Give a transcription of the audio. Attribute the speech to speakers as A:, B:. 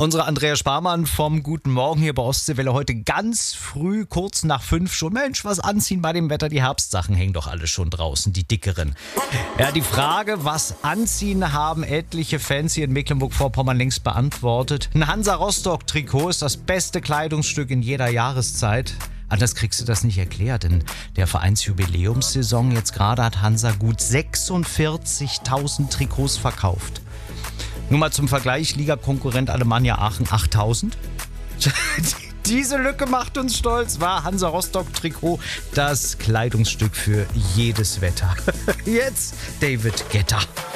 A: Unsere Andrea Sparmann vom Guten Morgen hier bei Ostseewelle heute ganz früh, kurz nach 5 schon. Mensch, was anziehen bei dem Wetter? Die Herbstsachen hängen doch alle schon draußen, die dickeren. Ja, die Frage, was anziehen, haben etliche Fans hier in Mecklenburg-Vorpommern längst beantwortet. Ein Hansa Rostock-Trikot ist das beste Kleidungsstück in jeder Jahreszeit. Anders kriegst du das nicht erklärt. In der Vereinsjubiläumssaison jetzt gerade hat Hansa gut 46.000 Trikots verkauft. Nur mal zum Vergleich, Ligakonkurrent Alemannia Aachen 8.000. Diese Lücke macht uns stolz, war Hansa Rostock-Trikot das Kleidungsstück für jedes Wetter. Jetzt David Guetta.